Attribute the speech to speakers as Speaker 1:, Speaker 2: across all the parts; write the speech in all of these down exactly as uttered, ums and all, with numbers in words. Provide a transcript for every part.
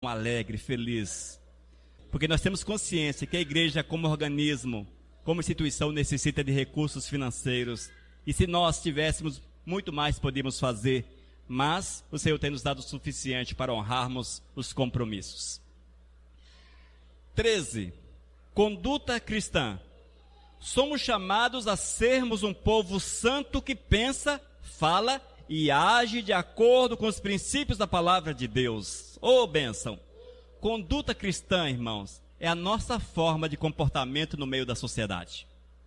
Speaker 1: alegre, feliz. Porque nós temos consciência que a igreja, como organismo, como instituição, necessita de recursos financeiros. E se nós tivéssemos, muito mais podíamos fazer. Mas o Senhor tem nos dado o suficiente para honrarmos os compromissos. treze. Conduta cristã. Somos chamados a sermos um povo santo que pensa, fala e age de acordo com os princípios da palavra de Deus. Ô, bênção! Conduta cristã, irmãos, é a nossa forma de comportamento no meio da sociedade.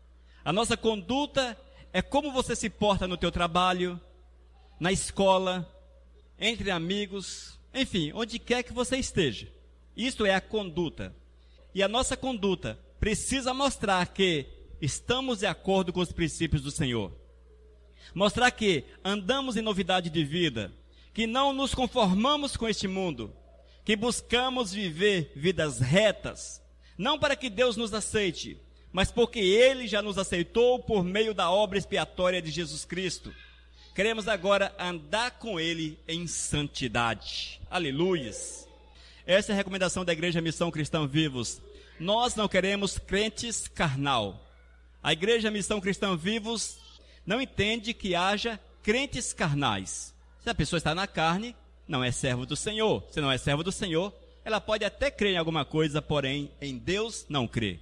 Speaker 1: A nossa conduta é como você se porta no teu trabalho, na escola, entre amigos, enfim, onde quer que você esteja. Isto é a conduta. E a nossa conduta precisa mostrar que estamos de acordo com os princípios do Senhor. Mostrar que andamos em novidade de vida, que não nos conformamos com este mundo, que buscamos viver vidas retas, não para que Deus nos aceite, mas porque Ele já nos aceitou por meio da obra expiatória de Jesus Cristo. Queremos agora andar com Ele em santidade. Aleluias! Essa é a recomendação da Igreja Missão Cristã Vivos. Nós não queremos crentes carnal. A Igreja Missão Cristã Vivos não entende que haja crentes carnais. Se a pessoa está na carne, não é servo do Senhor. Se não é servo do Senhor, ela pode até crer em alguma coisa, porém em Deus não crê.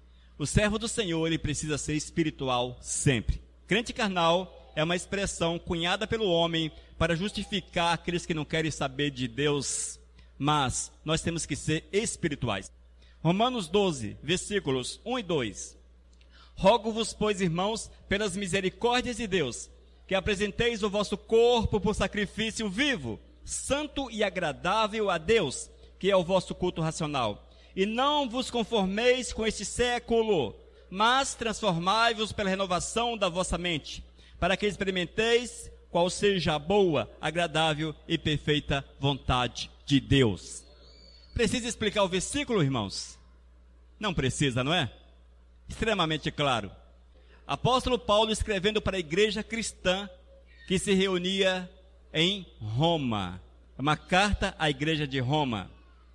Speaker 1: O servo do Senhor, ele precisa ser espiritual sempre. Crente carnal é uma expressão cunhada pelo homem para justificar aqueles que não querem saber de Deus, mas nós temos que ser espirituais. Romanos doze, versículos um e dois. Rogo-vos, pois, irmãos, pelas misericórdias de Deus, que apresenteis o vosso corpo por sacrifício vivo, santo e agradável a Deus, que é o vosso culto racional. E não vos conformeis com este século, mas transformai-vos pela renovação da vossa mente, para que experimenteis qual seja a boa, agradável e perfeita vontade de Deus. Precisa explicar o versículo, irmãos? Não precisa, não é? Extremamente claro. Apóstolo Paulo escrevendo para a igreja cristã que se reunia em Roma. Uma carta à igreja de Roma,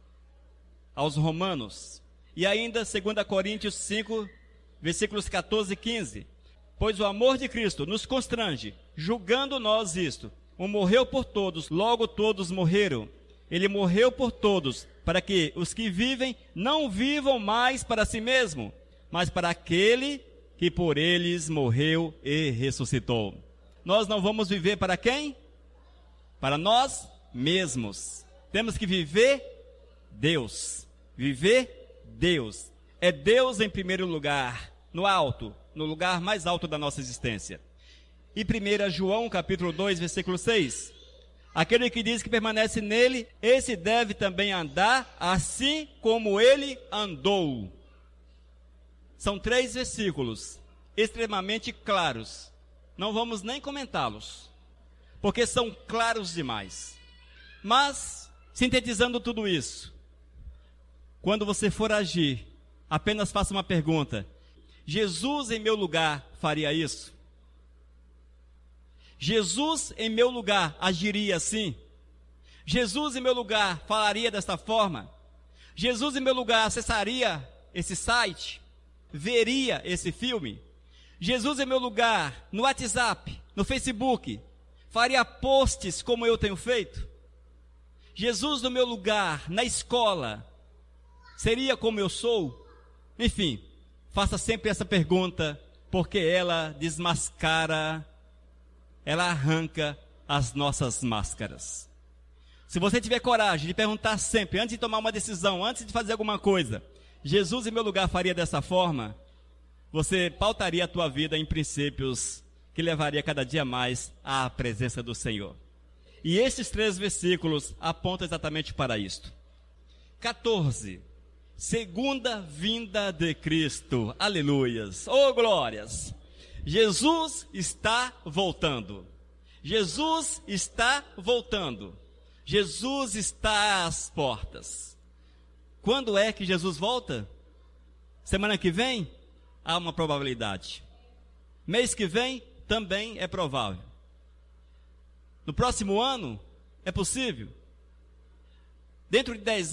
Speaker 1: aos romanos. E ainda, dois Coríntios cinco, versículos catorze e quinze. Pois o amor de Cristo nos constrange, julgando nós isto. Um morreu por todos, logo todos morreram. Ele morreu por todos, para que os que vivem não vivam mais para si mesmo, mas para aquele que por eles morreu e ressuscitou. Nós não vamos viver para quem? Para nós mesmos. Temos que viver Deus. Viver Deus. É Deus em primeiro lugar, no alto, no lugar mais alto da nossa existência. E primeiro João, capítulo dois, versículo seis. Aquele que diz que permanece nele, esse deve também andar assim como ele andou. São três versículos extremamente claros. Não vamos nem comentá-los, porque são claros demais. Mas, sintetizando tudo isso, quando você for agir, apenas faça uma pergunta: Jesus em meu lugar faria isso? Jesus em meu lugar agiria assim? Jesus em meu lugar falaria desta forma? Jesus em meu lugar acessaria esse site? Veria esse filme? Jesus em meu lugar no WhatsApp, no Facebook, faria posts como eu tenho feito? Jesus no meu lugar na escola seria como eu sou? Enfim, faça sempre essa pergunta, porque ela desmascara, ela arranca as nossas máscaras. Se você tiver coragem de perguntar sempre, antes de tomar uma decisão, antes de fazer alguma coisa, Jesus em meu lugar faria dessa forma, você pautaria a tua vida em princípios que levaria cada dia mais à presença do Senhor. E esses três versículos apontam exatamente para isto. quatorze. Segunda vinda de Cristo. Aleluias. Oh, glórias. Jesus está voltando. Jesus está voltando. Jesus está às portas. Quando é que Jesus volta? Semana que vem? Há uma probabilidade. Mês que vem? Também é provável. No próximo ano? É possível. Dentro de dez